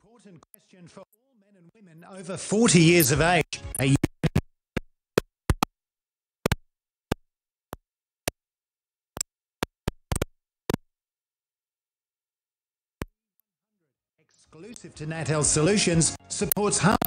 Important question for all men and women over 40 years of age. Exclusive to NatHealth Solutions, supports heart